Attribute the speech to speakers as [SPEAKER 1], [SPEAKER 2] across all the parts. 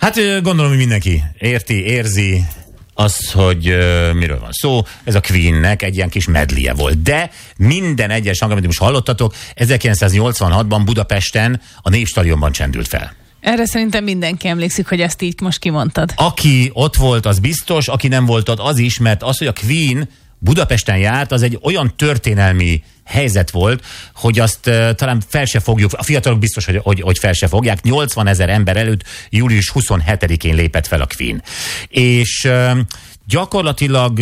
[SPEAKER 1] Hát gondolom, hogy mindenki érzi azt, hogy miről van szó. Ez a Queennek egy ilyen kis medlije volt. De minden egyes hang, amit most hallottatok, 1986-ban Budapesten a Népstadionban csendült fel.
[SPEAKER 2] Erre szerintem mindenki emlékszik, hogy ezt így most kimondtad.
[SPEAKER 1] Aki ott volt, az biztos, aki nem volt ott, az is, mert az, hogy a Queen Budapesten járt, az egy olyan történelmi helyzet volt, hogy azt talán fel se fogjuk, a fiatalok biztos, hogy fel se fogják. 80 000 ember előtt július 27-én lépett fel a Queen. És gyakorlatilag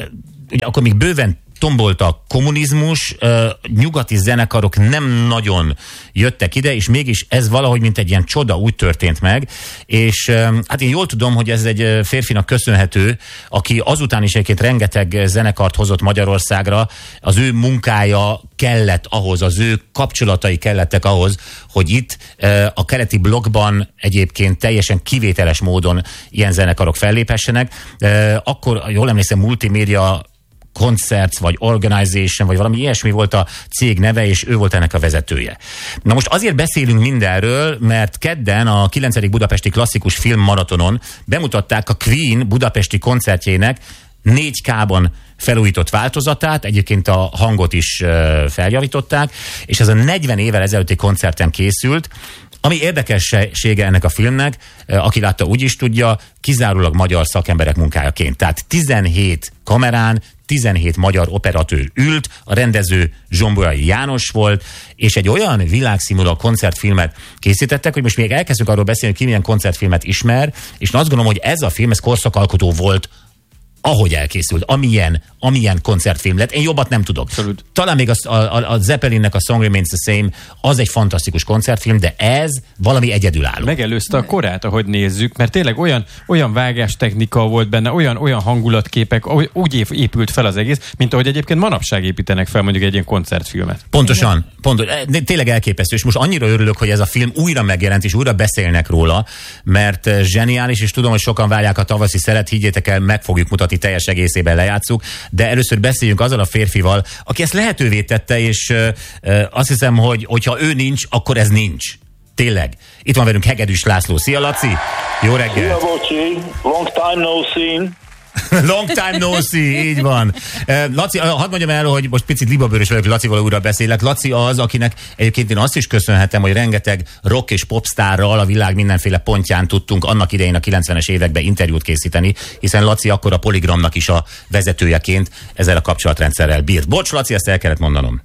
[SPEAKER 1] akkor még bőven tombolt a kommunizmus, nyugati zenekarok nem nagyon jöttek ide, és mégis ez valahogy, mint egy ilyen csoda úgy történt meg, és hát én jól tudom, hogy ez egy férfinak köszönhető, aki azután is egyébként rengeteg zenekart hozott Magyarországra, az ő munkája kellett ahhoz, az ő kapcsolatai kellettek ahhoz, hogy itt a keleti blokkban egyébként teljesen kivételes módon ilyen zenekarok felléphessenek. Akkor, jól emlékszem, multimédia Concerts, vagy Organization, vagy valami ilyesmi volt a cég neve, és ő volt ennek a vezetője. Na most azért beszélünk mindenről, mert kedden a 9. Budapesti Klasszikus Filmmaratonon bemutatták a Queen budapesti koncertjének 4K-ban felújított változatát, egyébként a hangot is feljavították, és ez a 40 évvel ezelőtti koncerten készült. Ami érdekessége ennek a filmnek, aki látta úgy is tudja, kizárólag magyar szakemberek munkájaként. Tehát 17 kamerán, 17 magyar operatőr ült, a rendező Zsombolyai János volt, és egy olyan világszínvonalú koncertfilmet készítettek, hogy most még elkezdünk arról beszélni, hogy ki milyen koncertfilmet ismer, és azt gondolom, hogy ez a film, ez korszakalkotó volt, ahogy elkészült, amilyen koncertfilm lett. Én jobbat nem tudok. Absolut. Talán még a Zeppelinnek a Song Remains the Same, az egy fantasztikus koncertfilm, de ez valami egyedülálló.
[SPEAKER 3] Megelőzte a korát, ahogy nézzük, mert tényleg olyan vágástechnika volt benne, olyan hangulatképek, úgy épült fel az egész, mint ahogy egyébként manapság építenek fel mondjuk egy ilyen koncertfilmet.
[SPEAKER 1] Pontosan. Tényleg elképesztő, és most annyira örülök, hogy ez a film újra megjelent, és újra beszélnek róla, mert zseniális, és tudom, hogy sokan várják a tavaszi szeret, higgyétek el, meg fogjuk mutatni teljes egészében, lejátszuk, de először beszéljünk azzal a férfival, aki ezt lehetővé tette, és azt hiszem, hogy hogyha ő nincs, akkor ez nincs. Tényleg. Itt van velünk Hegedűs László. Szia, Laci! Jó reggelt!
[SPEAKER 4] Szia, bocsi! Long time no see!
[SPEAKER 1] Long time no see, így van. Laci, hadd mondjam el, hogy most picit libabőrös vagyok, Lacival újra beszélek. Laci az, akinek egyébként én azt is köszönhetem, hogy rengeteg rock és popstárral a világ mindenféle pontján tudtunk annak idején a 90-es években interjút készíteni, hiszen Laci akkor a Polygramnak is a vezetőjeként ezzel a kapcsolatrendszerrel bírt. Bocs, Laci, ezt el kellett mondanom.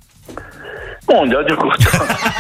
[SPEAKER 4] Mondja, nyugodtan.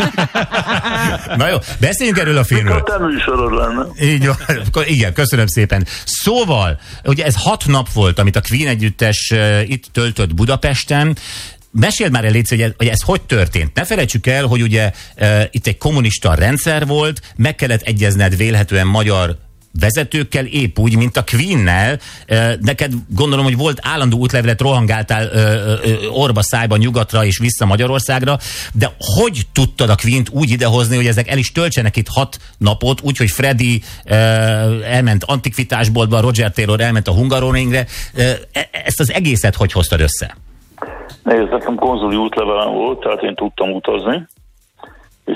[SPEAKER 1] Na jó, beszéljünk erről a filmről.
[SPEAKER 4] Mikor te műsorod lenne.
[SPEAKER 1] Így van, igen, köszönöm szépen. Szóval, ugye ez 6 nap volt, amit a Queen együttes itt töltött Budapesten. Meséld már el, Léci, hogy ez hogy történt. Ne felejtsük el, hogy ugye itt egy kommunista rendszer volt, meg kellett egyezned vélhetően magyar vezetőkkel, épp úgy, mint a Queennel. Neked gondolom, hogy volt állandó útlevelet, rohangáltál orba szájba nyugatra és vissza Magyarországra, de hogy tudtad a Queent úgy idehozni, hogy ezek el is töltsenek itt 6 napot, úgyhogy Freddy elment antikvitásboltba, Roger Taylor elment a Hungaroringre. Ezt az egészet hogy hoztad össze?
[SPEAKER 4] Nézd, nekem konzuli útlevelem volt, tehát én tudtam utazni, és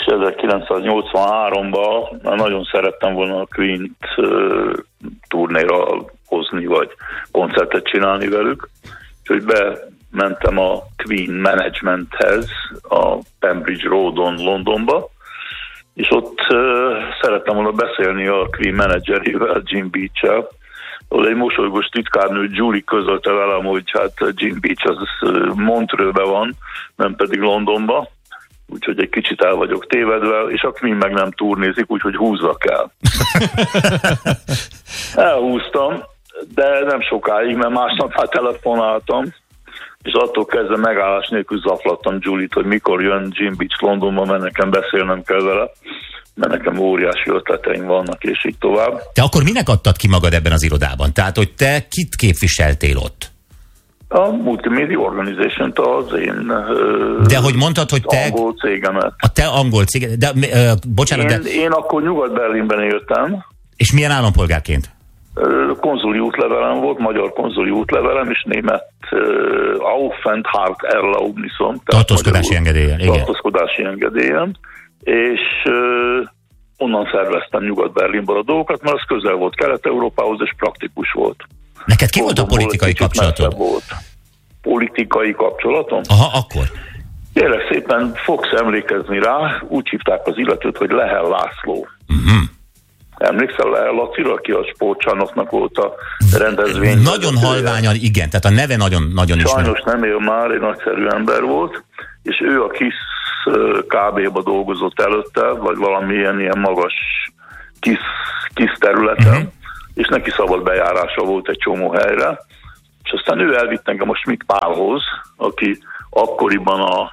[SPEAKER 4] 1983-ban nagyon szerettem volna a Queen-t turnéra hozni, vagy koncertet csinálni velük. Úgyhogy bementem a Queen Managementhez, a Cambridge Roadon, Londonba, és ott szerettem volna beszélni a Queen menedzserével, Jim Beach-el, ahol egy mosolygós titkárnő Julie közölte velem, hogy hát Jim Beach az Montreux-ben van, nem pedig Londonba. Úgyhogy egy kicsit el vagyok tévedve, és a Queen meg nem turnézik, úgyhogy húzza kell. Elhúztam, de nem sokáig, mert másnap már telefonáltam, és attól kezdve megállás nélkül zaklattam Julie-t, hogy mikor jön Jim Beach Londonba, mert nekem beszélnem kell vele, mert nekem óriási ötleteim vannak, és így tovább.
[SPEAKER 1] Te akkor minek adtad ki magad ebben az irodában? Tehát, hogy te kit képviseltél ott?
[SPEAKER 4] A Multimedia Organization-t, az én
[SPEAKER 1] de hogy mondtad, hogy te
[SPEAKER 4] angol cégemet.
[SPEAKER 1] A te angol cégemet. De bocsánat,
[SPEAKER 4] én akkor Nyugat-Berlinben éltem.
[SPEAKER 1] És milyen állampolgárként?
[SPEAKER 4] Konzuli útlevelem volt, magyar konzuli útlevelem, és német Aufenthaltserlaubnisom.
[SPEAKER 1] Tartózkodási engedélyen, igen.
[SPEAKER 4] Tartózkodási engedélyen. És onnan szerveztem Nyugat-Berlinből a dolgokat, mert az közel volt Kelet-Európához, és praktikus volt.
[SPEAKER 1] Neked ki volt a politikai kapcsolatod?
[SPEAKER 4] Volt. Politikai kapcsolatom?
[SPEAKER 1] Aha, akkor.
[SPEAKER 4] Kérlek szépen, fogsz emlékezni rá, úgy hívták az illetőt, hogy Lehel László. Emlékszel Lehel Lacira, aki a sportcsarnoknak volt a rendezvény?
[SPEAKER 1] Nagyon halványan, igen, tehát a neve nagyon ismerő.
[SPEAKER 4] Sajnos nem él már, egy nagyszerű ember volt, és ő a KISZ KB-ba dolgozott előtte, vagy valamilyen ilyen magas KISZ területen, és neki szabad bejárása volt egy csomó helyre, és aztán ő elvitt engem a Schmidt Pálhoz, aki akkoriban a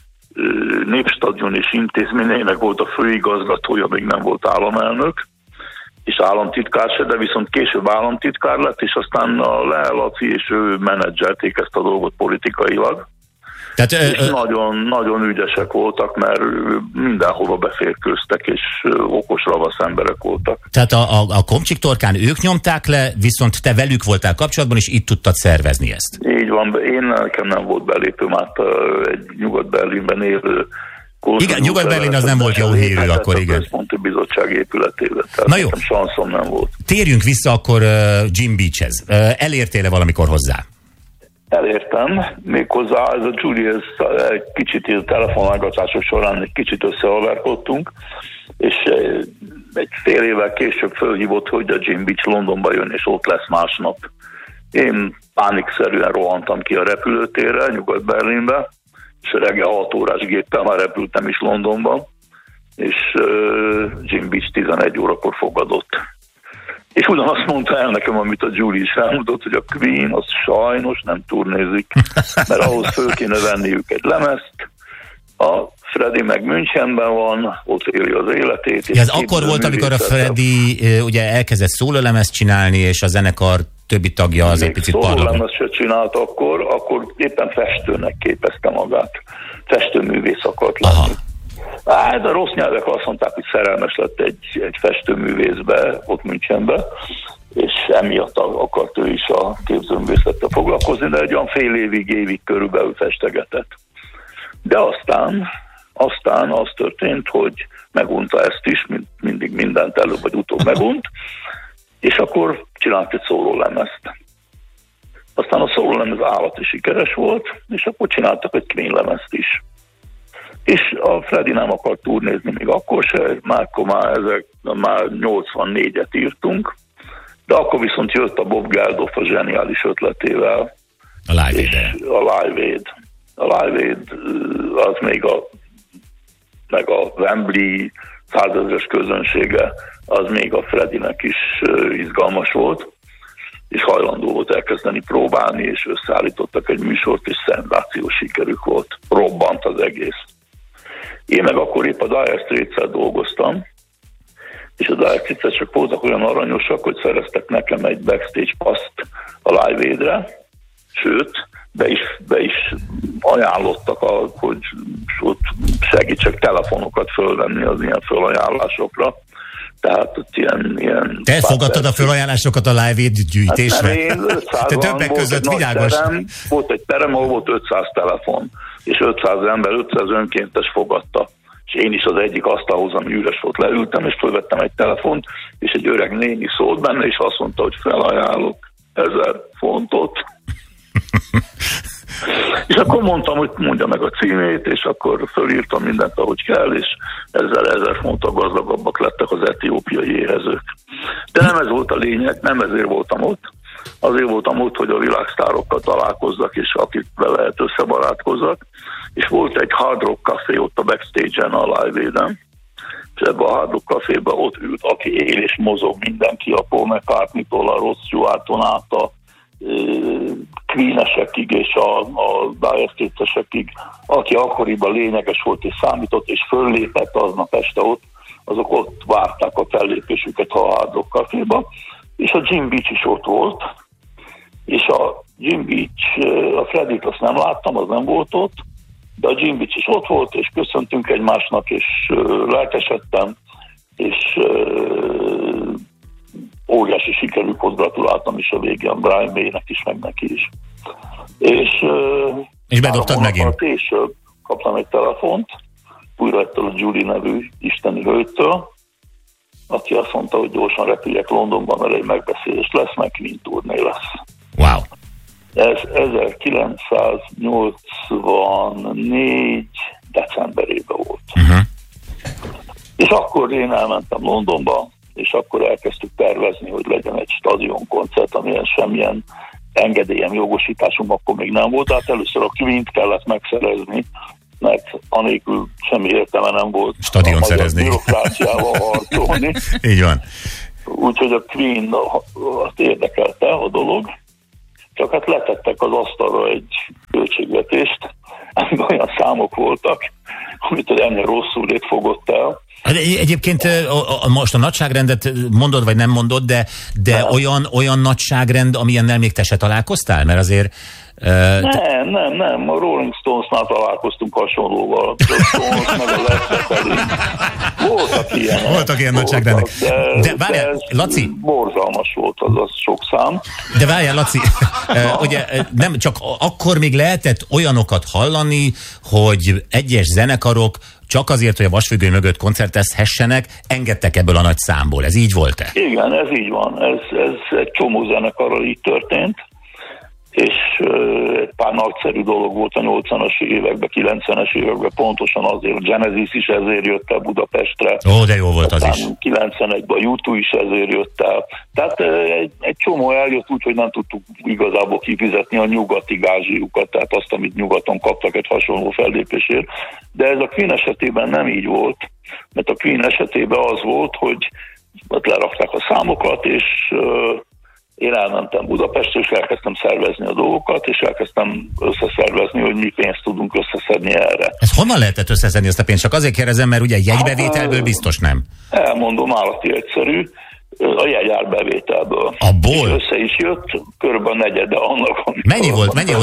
[SPEAKER 4] Népstadion és intézményeinek volt a főigazgatója, még nem volt államelnök, és államtitkár se, de viszont később államtitkár lett, és aztán a Lehel Laci és ő menedzselték ezt a dolgot politikailag. És nagyon ügyesek voltak, mert mindenhova beférkőztek, és okos ravasz emberek voltak.
[SPEAKER 1] Tehát a Komcsik torkán ők nyomták le, viszont te velük voltál kapcsolatban, és itt tudtad szervezni ezt.
[SPEAKER 4] Így van, nekem nem volt belépőm át egy Nyugat-Berlinben élő.
[SPEAKER 1] Igen, Nyugat-Berlin az nem volt jó hírű akkor, igen. A
[SPEAKER 4] Központi Bizottság épületébe.
[SPEAKER 1] Na jó.
[SPEAKER 4] Sanszom nem volt.
[SPEAKER 1] Térjünk vissza akkor Jim Beachhez. Elértél-e valamikor hozzá?
[SPEAKER 4] Elértem, méghozzá ez a Julie, egy kicsit a telefonálgatások során egy kicsit összehaverkodtunk, és egy fél évvel később fölhívott, hogy a Jim Beach Londonba jön, és ott lesz másnap. Én pánikszerűen rohantam ki a repülőtérre, Nyugat-Berlinbe, és reggel 6 órás géppel már repültem is Londonba, és Jim Beach 11 órakor fogadott. És ugyanazt mondta el nekem, amit a Julie is elmondott, hogy a Queen az sajnos nem turnézik, mert ahhoz föl kéne venniük egy lemezt. A Freddie meg Münchenben van, ott éli az életét.
[SPEAKER 1] Ez akkor volt, amikor a Freddie ugye elkezdett szólólemezt csinálni, és a zenekar többi tagja az egy picit parlagott.
[SPEAKER 4] Szólólemezt se csinált akkor éppen festőnek képezte magát. Festőművész akart lenni. De rossz nyelvek azt mondták, hogy szerelmes lett egy festőművészbe, ott Münchenbe, és emiatt akart ő is a képzőművészettel foglalkozni, de egy olyan fél évig körülbelül festegetett. De aztán az történt, hogy megunta ezt is, mindig mindent előbb vagy utóbb megunt, és akkor csinált egy szólólemezt. Aztán a szólólemez állati sikeres volt, és akkor csináltak egy Queen lemezt is. És a Freddie nem akart turnézni még akkor se, már 84-et írtunk, de akkor viszont jött a Bob Geldof a zseniális ötletével.
[SPEAKER 1] A Live Aid.
[SPEAKER 4] A Live Aid. A Live Aid az meg a Wembley 100 000-es közönsége, az még a Freddie-nek is izgalmas volt, és hajlandó volt elkezdeni próbálni, és összeállítottak egy műsort, és szenzációs sikerük volt. Robbant az egész. Én meg akkor épp a Dire Straits-szel dolgoztam, és a Dire Straits csak voltak olyan aranyosak, hogy szereztek nekem egy backstage paszt a Live Aid-re, sőt, be is ajánlottak, hogy ott segítsek telefonokat fölvenni az ilyen fölajánlásokra. Tehát ott ilyen
[SPEAKER 1] te fogadtad a fölajánlásokat a Live Aid gyűjtésre? Te többek között világos.
[SPEAKER 4] Volt egy terem, ahol volt 500 telefon, és 500 ember, 500 önkéntes fogadta. És én is az egyik asztalhoz, ami üres volt, leültem, és fölvettem egy telefont, és egy öreg néni szólt benne, és azt mondta, hogy felajánlok 1000 fontot. És akkor mondtam, hogy mondja meg a címét, és akkor fölírtam mindent, ahogy kell, és ezzel 1000 fonttal gazdagabbak lettek az etiópiai éhezők. De nem ez volt a lényeg, nem ezért voltam ott. Azért voltam ott, hogy a világsztárokkal találkozzak, és akikvel lehet összebarátkozzak. És volt egy Hard Rock Café ott a backstage-en, a Live Aid-en, és ebben a Hard Rock Cafében ott ült, aki él és mozog mindenki, a Paul McCartney-tól, a Rod Stewarton át a Queen-esekig és a Dire Straits-esekig, aki akkoriban lényeges volt és számított, és föllépett aznap este ott, azok ott várták a fellépésüket a Hard Rock Caféba, és a Jim Beach is ott volt, és a Jim Beach, a Freddie-t azt nem láttam, az nem volt ott, de a Jim Beach is ott volt, és köszöntünk egymásnak, és lelkesedtem, és óriási sikerük volt, gratuláltam is a végén Brian May-nek is, meg neki is.
[SPEAKER 1] És bedobtad megint?
[SPEAKER 4] Később kaptam egy telefont, újra ettől a Julie nevű isteni hölgytől, aki azt mondta, hogy gyorsan repüljek Londonban, mert egy megbeszélés lesz, meg Queen turné lesz.
[SPEAKER 1] Wow.
[SPEAKER 4] Ez 1984 decemberében volt. És akkor én elmentem Londonba, és akkor elkezdtük tervezni, hogy legyen egy stadionkoncert, amilyen semmilyen engedélyem, jogosításom akkor még nem volt. Tehát először a Queen-t kellett megszerezni, mert anélkül semmi értelme nem volt
[SPEAKER 1] stadion
[SPEAKER 4] a
[SPEAKER 1] szerezni.
[SPEAKER 4] bürokráciával harcolni.
[SPEAKER 1] Így van.
[SPEAKER 4] Úgyhogy a Queen azt érdekelte a dolog, csak hát letettek az asztalra egy költségvetést, amiben olyan számok voltak, amit ennél rosszul fogott el.
[SPEAKER 1] Egyébként most a nagyságrendet mondod, vagy nem mondod, de olyan nagyságrend, amilyennel még te se találkoztál? Mert azért... Nem. A Rolling Stones-nál találkoztunk hasonlóval. A Stones meg a Led Zeppelin. Voltak ilyen nagyságrendek. De várjál, Laci...
[SPEAKER 4] Borzalmas volt az sok szám.
[SPEAKER 1] De várjál, Laci, ugye nem csak akkor még lehetett olyanokat hallani, hogy egyes zenekarok csak azért, hogy a vasfüggöny mögött koncertezhessenek, engedtek ebből a nagy számból. Ez így volt-e?
[SPEAKER 4] Igen, ez így van. Ez egy csomó zenekarral így történt, és egy pár nagyszerű dolog volt a 80-as években, 90-es években, pontosan azért, a Genesis is ezért jött el Budapestre.
[SPEAKER 1] Ó, de jó volt az is.
[SPEAKER 4] 91-ben a U2 is ezért jött el. Tehát egy csomó eljött úgy, hogy nem tudtuk igazából kifizetni a nyugati gázsiukat, tehát azt, amit nyugaton kaptak egy hasonló fellépésért. De ez a Queen esetében nem így volt, mert a Queen esetében az volt, hogy lerakták a számokat, és én elmentem Budapestre, és elkezdtem szervezni a dolgokat, és elkezdtem összeszervezni, hogy mi pénzt tudunk összeszedni erre.
[SPEAKER 1] Ez honnan lehetett összeszedni ezt a pénzt? Csak azért kérdezem, mert ugye jegybevételből biztos nem.
[SPEAKER 4] Elmondom, állati egyszerű. A jegyárbevételből.
[SPEAKER 1] Abból?
[SPEAKER 4] És össze is jött, körülbelül negyede annak, amikor...
[SPEAKER 1] Mennyi volt egy...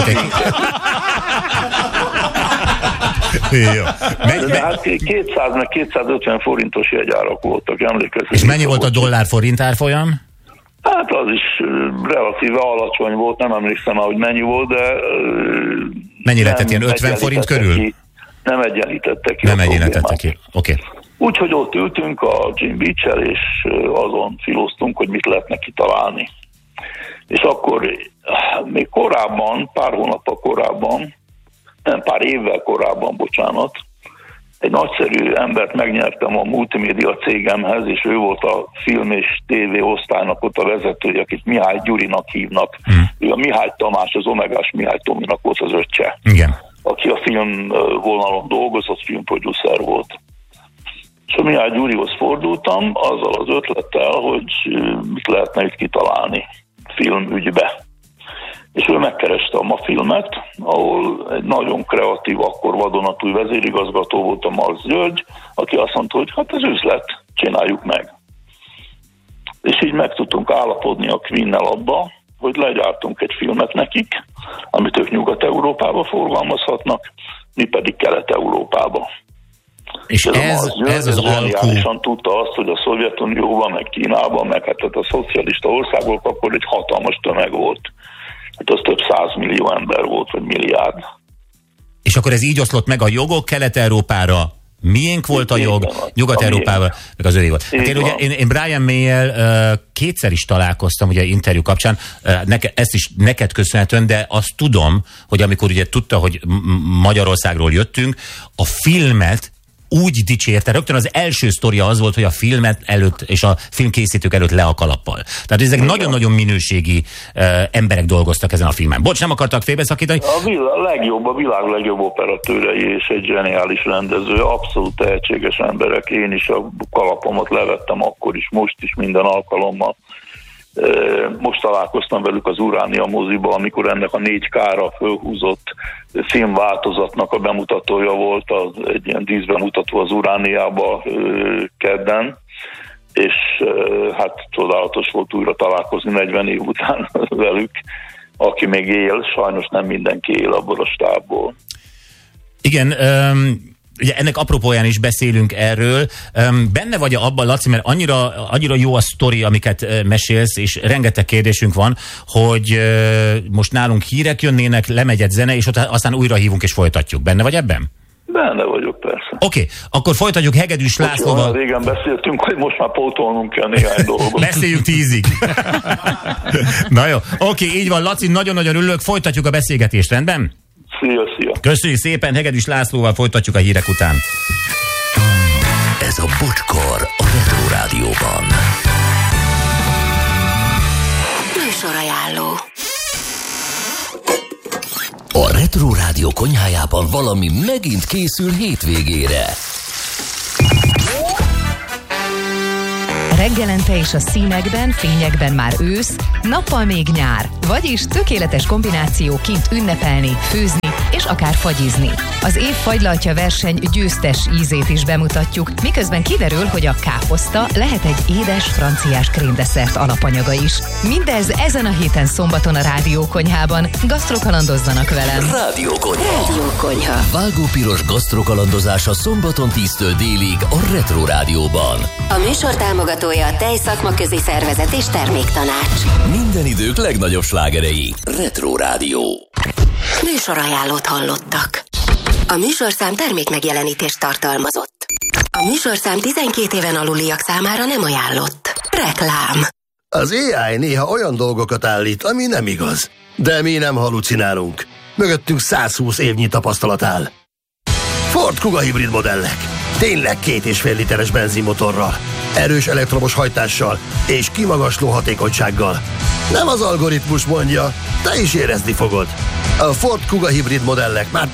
[SPEAKER 1] Jó.
[SPEAKER 4] Hát 200 meg 250 forintos jegyárak voltak, emlékeztek.
[SPEAKER 1] És mennyi volt a dollár-forint árfolyam?
[SPEAKER 4] Hát az is relatíve alacsony volt, nem emlékszem már, hogy mennyi volt, de...
[SPEAKER 1] Mennyi lehetett, ilyen 50 forint körül?
[SPEAKER 4] Nem egyenlítettek ki.
[SPEAKER 1] Nem egyenlítettek ki, oké.
[SPEAKER 4] Úgyhogy ott ültünk a Jim Beach-el, és azon filóztunk, hogy mit lehetne kitalálni. És akkor még korábban, pár hónappal korábban, nem, pár évvel korábban, bocsánat, egy nagyszerű embert megnyertem a multimédia cégemhez, és ő volt a film és tévé osztálynak ott a vezetője, akit Mihály Gyurinak hívnak. Ő a Mihály Tamás, az Omegás Mihály Tominak volt az öccse.
[SPEAKER 1] Igen.
[SPEAKER 4] Aki a film vonalon dolgozott, filmproducer volt. És a Mihály Gyurihoz fordultam azzal az ötlettel, hogy mit lehetne itt kitalálni filmügybe. És ő megkereste a filmet, ahol egy nagyon kreatív, akkor vadonatúj vezérigazgató volt, a Marx György, aki azt mondta, hogy hát ez üzlet, csináljuk meg. És így meg tudtunk állapodni a Queen-nel abba, hogy legyártunk egy filmet nekik, amit ők Nyugat-Európába forgalmazhatnak, mi pedig Kelet-Európába.
[SPEAKER 1] És ez az alkú...
[SPEAKER 4] tudta azt, hogy a Szovjetunióban, meg Kínában, meg hát a szocialista országok akkor egy hatalmas tömeg volt. Hát az több 100 millió ember volt, vagy milliárd.
[SPEAKER 1] És akkor ez így oszlott meg a jogok Kelet-Európára. Miénk volt a jog, Nyugat-Európában, meg az övé volt. Hát én Brian May-jel kétszer is találkoztam ugye interjú kapcsán, ezt is neked köszönhetően, de azt tudom, hogy amikor ugye tudta, hogy Magyarországról jöttünk, a filmet úgy dicsérte, rögtön az első sztoria az volt, hogy a filmet előtt és a filmkészítők előtt le a kalappal. Tehát ezek nagyon-nagyon minőségi emberek dolgoztak ezen a filmen. Bocs, nem akartak félbeszakítani?
[SPEAKER 4] A világ legjobb operatőrei és egy zseniális rendező, abszolút tehetséges emberek. Én is a kalapomat levettem akkor is, most is, minden alkalommal. Most találkoztam velük az Uránia moziba, amikor ennek a 4K-ra fölhúzott filmváltozatnak a bemutatója volt, egy ilyen díszbemutató az Urániába kedden, és hát csodálatos volt újra találkozni 40 év után velük, aki még él, sajnos nem mindenki él abból a stábból.
[SPEAKER 1] Igen, ugye ennek apropóján is beszélünk erről. Benne vagy abban, Laci, mert annyira jó a sztori, amiket mesélsz, és rengeteg kérdésünk van, hogy most nálunk hírek jönnének, lemegy egy zene, és aztán újra hívunk és folytatjuk. Benne vagy ebben?
[SPEAKER 4] Benne vagyok, persze.
[SPEAKER 1] Oké, akkor folytatjuk Hegedűs Lászlóval.
[SPEAKER 4] Régen beszéltünk, hogy most már pótolnunk kell néhány dolgot.
[SPEAKER 1] Beszéljünk 10-ig. Na jó, oké, így van, Laci, nagyon-nagyon örülök, folytatjuk a beszélgetést, rendben?
[SPEAKER 4] Szia.
[SPEAKER 1] Köszönjük szépen, Hegedűs Lászlóval folytatjuk a hírek után.
[SPEAKER 5] Ez a Bocskor a Retro Rádióban.
[SPEAKER 6] Műsorajánló.
[SPEAKER 5] A Retro Rádió konyhájában valami megint készül hétvégére.
[SPEAKER 7] Reggelente és a színekben, fényekben már ősz, nappal még nyár. Vagyis tökéletes kombináció kint ünnepelni, főzni és akár fagyizni. Az év fagylaltja verseny győztes ízét is bemutatjuk, miközben kiderül, hogy a káposzta lehet egy édes franciás krémdesszert alapanyaga is. Mindez ezen a héten szombaton a Rádiókonyhában. Gasztrokalandozzanak velem!
[SPEAKER 5] Rádiókonyha. Vágópiros gasztrokalandozása szombaton 10-től délig a Retro Rádióban.
[SPEAKER 6] A műsor támogatója a Tejszakmaközi Szervezet és Terméktanács.
[SPEAKER 5] Minden idők legnagyobb slágerei. Retro Rádió.
[SPEAKER 6] Műsorajánlót hallottak. A műsorszám termékmegjelenítést tartalmazott. A műsorszám 12 éven aluliak számára nem ajánlott. Reklám.
[SPEAKER 8] Az AI néha olyan dolgokat állít, ami nem igaz. De mi nem halucinálunk. Mögöttünk 120 évnyi tapasztalat áll. Ford Kuga hibrid modellek. Tényleg 2,5 literes benzinmotorral, erős elektromos hajtással és kimagasló hatékonysággal. Nem az algoritmus mondja, te is érezni fogod. A Ford Kuga hibrid modellek már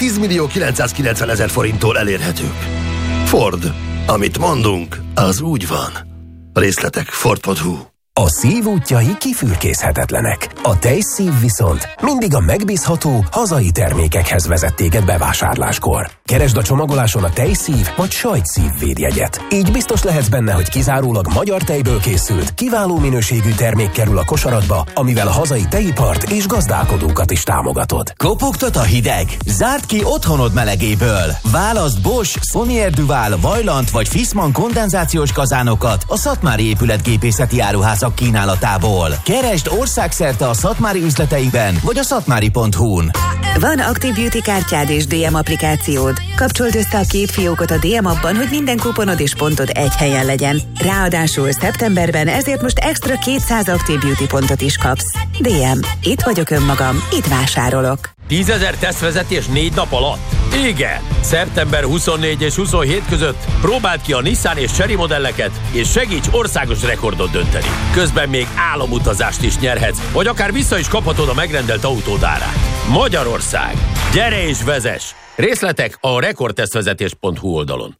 [SPEAKER 8] 10.990.000 forinttól elérhetők. Ford. Amit mondunk, az úgy van. Részletek Ford.hu.
[SPEAKER 9] A szív útjai kifürkészhetetlenek. A tejszív viszont mindig a megbízható, hazai termékekhez vezet téged bevásárláskor. Keresd a csomagoláson a tejszív vagy sajtszív védjegyet. Így biztos lehetsz benne, hogy kizárólag magyar tejből készült, kiváló minőségű termék kerül a kosaratba, amivel a hazai tejipart és gazdálkodókat is támogatod.
[SPEAKER 10] Kopogtat a hideg? Zárd ki otthonod melegéből. Válaszd Bosch, Sonier Duval, Vaillant vagy Fissmann kondenzációs kazánokat a Szatmári épületgépészeti áruházak kínálatából. Keresd országszerte a Szatmári üzleteiben, vagy a szatmári.hu-n.
[SPEAKER 6] Van Active Beauty kártyád és DM applikációd. Kapcsold össze a két fiókot a DM appban, hogy minden kuponod és pontod egy helyen legyen. Ráadásul szeptemberben ezért most extra 200 Active Beauty pontot is kapsz. DM. Itt vagyok önmagam, itt vásárolok.
[SPEAKER 11] 10 000 tesztvezetés 4 nap alatt? Igen! Szeptember 24 és 27 között próbáld ki a Nissan és Chery modelleket, és segíts országos rekordot dönteni. Közben még álomutazást is nyerhetsz, vagy akár vissza is kaphatod a megrendelt autód árát. Magyarország! Gyere és vezess! Részletek a rekordtesztvezetés.hu oldalon.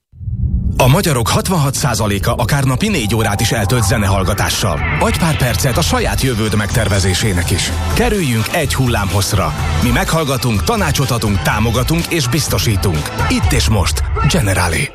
[SPEAKER 12] A magyarok 66%-a akár napi 4 órát is eltölt zenehallgatással. Adj pár percet a saját jövőd megtervezésének is. Kerüljünk egy hullámhosszra. Mi meghallgatunk, tanácsot adunk, támogatunk és biztosítunk. Itt és most. Generali.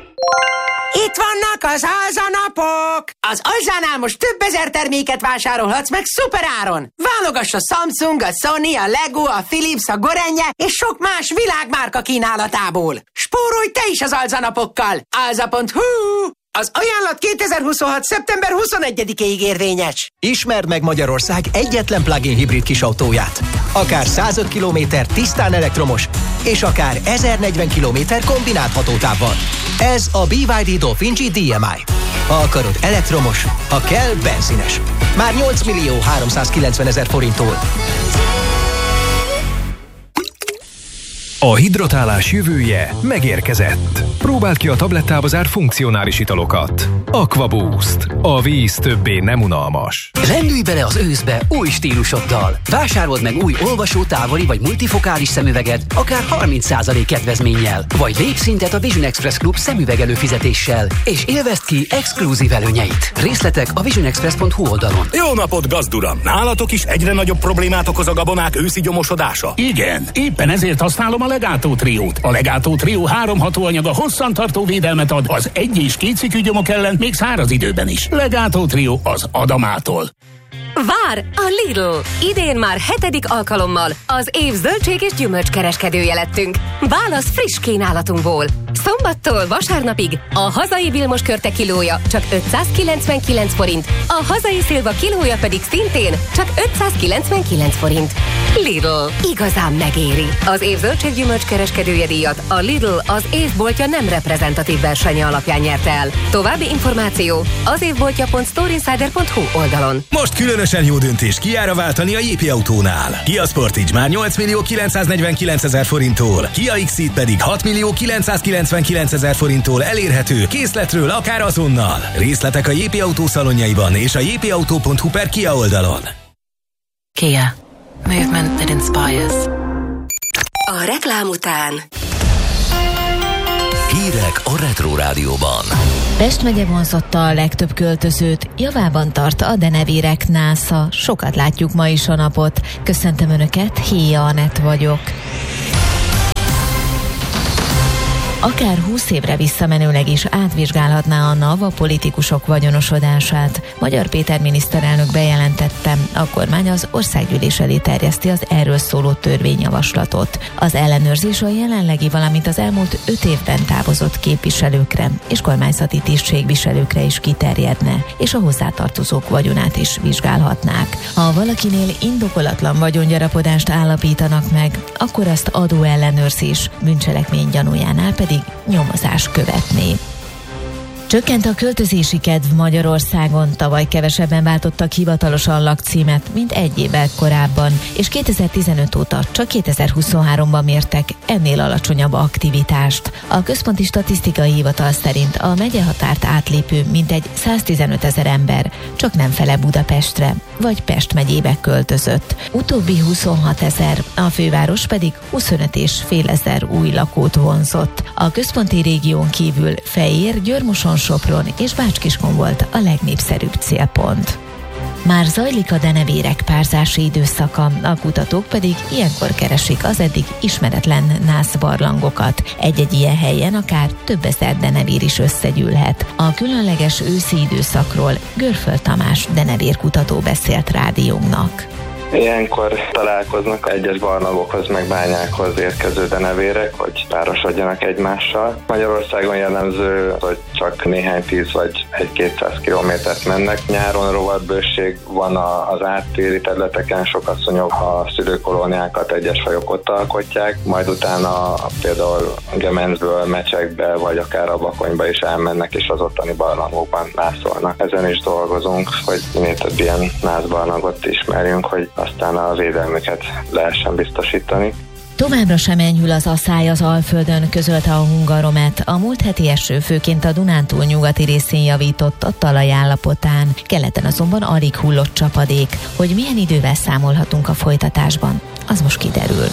[SPEAKER 13] Itt vannak az Alza-napok! Az Alzánál most több ezer terméket vásárolhatsz meg szuperáron! Válogass a Samsung, a Sony, a Lego, a Philips, a Gorenje és sok más világmárka kínálatából. Spórolj te is az Alza-napokkal! Alza.hu. Az ajánlat 2026. szeptember 21-ig érvényes.
[SPEAKER 10] Ismerd meg Magyarország egyetlen plug-in hibrid kisautóját. Akár 105 km tisztán elektromos, és akár 1040 km kombinált hatótávval. Ez a BYD Dolphin G DMI. Ha akarod elektromos, ha kell benzines. Már 8.390.000 forinttól.
[SPEAKER 14] A hidratálás jövője megérkezett. Próbáld ki a tablettába zárt funkcionális italokat. Aquaboost. A víz többé nem unalmas.
[SPEAKER 15] Lendülj bele az őszbe új stílusoddal. Vásárold meg új olvasó, távoli vagy multifokális szemüveget, akár 30% kedvezménnyel. Vagy lépj szintet a Vision Express Club szemüveg előfizetéssel, és élvezd ki exkluzív előnyeit. Részletek a visionexpress.hu oldalon.
[SPEAKER 16] Jó napot, gazduram! Nálatok is egyre nagyobb problémát okoz a gabonák őszi gyomosodása?
[SPEAKER 17] Igen, éppen ezért használom a Legato Triót. A Legato Trió 3 hatóanyaga hosszantartó védelmet ad az 1- és 2 cikkű gyomok ellen, még száraz időben is. Legato Trió az Adamától.
[SPEAKER 18] Vár a Lidl! Idén már 7. alkalommal az év zöldség és gyümölcs kereskedője lettünk. Válasz friss kínálatunkból. Szombattól vasárnapig a hazai Vilmos körte kilója csak 599 forint, a hazai szilva kilója pedig szintén csak 599 forint. Lidl, igazán megéri. Az év zöldséggyümölcs kereskedője díjat a Lidl az évboltja nem reprezentatív versenye alapján nyerte el. További információ az évboltja.storeinsider.hu oldalon.
[SPEAKER 12] Most különösen jó döntés Kiára váltani a Jépi Autónál. Kia Sportage már 8.949.000 forinttól, Kia X-Ceed pedig 6.999.000 forinttól elérhető készletről akár azonnal. Részletek a Jépi Autó szalonjaiban és a jépauto.hu/Kia oldalon.
[SPEAKER 19] Kia. Movement that inspires.
[SPEAKER 18] A reklám után
[SPEAKER 5] Hírek a Retro Rádióban.
[SPEAKER 7] Pest megye vonzotta a legtöbb költözőt, javában tart a denevérek násza. Sokat látjuk ma is a napot. Köszöntöm Önöket, Héja Anett vagyok. Akár 20 évre visszamenőleg is átvizsgálhatná a NAV a politikusok vagyonosodását. Magyar Péter miniszterelnök bejelentette, a kormány az országgyűlés elé terjeszti az erről szóló törvényjavaslatot. Az ellenőrzés a jelenlegi, valamint az elmúlt 5 évben távozott képviselőkre és kormányzati tisztségviselőkre is kiterjedne, és a hozzátartozók vagyonát is vizsgálhatnák. Ha valakinél indokolatlan vagyongyarapodást állapítanak meg, akkor azt adóellenőrzés, bűncselekmény gyanújánál pedig nyomozás követné. Csökkent a költözési kedv Magyarországon, tavaly kevesebben váltottak hivatalosan lakcímet, mint egy évvel korábban, és 2015 óta csak 2023-ban mértek ennél alacsonyabb aktivitást. A Központi Statisztikai Hivatal szerint a megyehatárt átlépő mintegy 115 000 ember csak nem fele Budapestre vagy Pest megyébe költözött. Utóbbi 26 000, a főváros pedig 25 500 új lakót vonzott. A központi régión kívül Fejér, Győr-Moson, Sopron és Bács-Kiskun volt a legnépszerűbb célpont. Már zajlik a denevérek párzási időszaka, a kutatók pedig ilyenkor keresik az eddig ismeretlen nászbarlangokat. Egy-egy ilyen helyen akár több ezer denevér is összegyűlhet. A különleges őszi időszakról Görföld Tamás denevérkutató beszélt rádiónknak.
[SPEAKER 20] Ilyenkor találkoznak egyes barlangokhoz meg bányákhoz érkező denevérek, hogy párosodjanak egymással. Magyarországon jellemző, hogy csak néhány 10 vagy 1-200 kilométert mennek. Nyáron rovatbőség van az áttéri területeken, sok asszonyok a szülőkolóniákat egyes fajok ott alkotják, majd utána például Gemencből, Mecsekbe vagy akár a Bakonyba is elmennek és az ottani barlangokban nászolnak. Ezen is dolgozunk, hogy minél több ilyen nászbarlangot ismerjünk, hogy aztán a védelmüket lehessen biztosítani.
[SPEAKER 7] Továbbra sem enyhül az asszály az Alföldön, közölte a Hungaromet. A múlt heti eső főként a Dunántúl nyugati részén javított a talajállapotán. Keleten azonban alig hullott csapadék. Hogy milyen idővel számolhatunk a folytatásban, az most kiderül.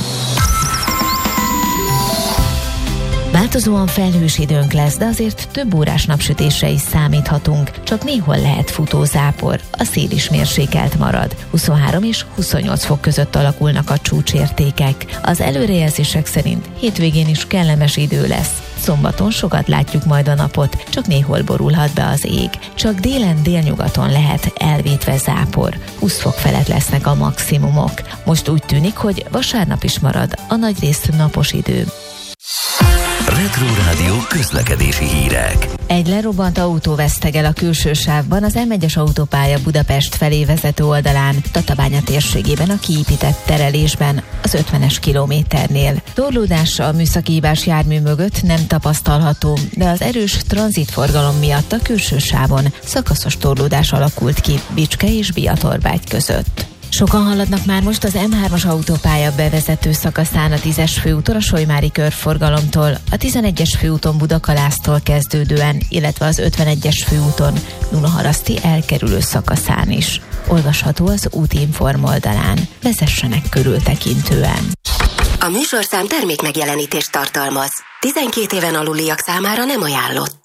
[SPEAKER 7] Változóan felhős időnk lesz, de azért több órás napsütésre is számíthatunk. Csak néhol lehet futózápor, a szél is mérsékelt marad. 23 és 28 fok között alakulnak a csúcsértékek. Az előrejelzések szerint hétvégén is kellemes idő lesz. Szombaton sokat látjuk majd a napot, csak néhol borulhat be az ég. Csak délen délnyugaton lehet elvétve zápor. 20 fok felett lesznek a maximumok. Most úgy tűnik, hogy vasárnap is marad a nagyrészt napos idő.
[SPEAKER 5] Retro Rádió közlekedési hírek.
[SPEAKER 7] Egy lerobbant autó vesztegel a külső sávban, az M1-es autópálya Budapest felé vezető oldalán, Tatabánya térségében a kiépített terelésben, az 50-es kilométernél. Torlódás a műszaki hibás jármű mögött nem tapasztalható, de az erős tranzitforgalom miatt a külső sávon szakaszos torlódás alakult ki Bicske és Biatorbágy között. Sokan haladnak már most az M3-as autópálya bevezető szakaszán a 10-es főúton a Solymári körforgalomtól, a 11-es főúton Budakalásztól kezdődően, illetve az 51-es főúton Dunaharaszti elkerülő szakaszán is. Olvasható az Útinform oldalán. Vezessenek körültekintően.
[SPEAKER 18] A műsorszám termék megjelenítést tartalmaz. 12 éven aluliak számára nem ajánlott.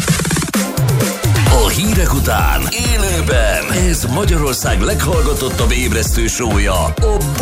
[SPEAKER 5] A hírek után élőben ez Magyarország leghallgatottabb ébresztő show-ja, a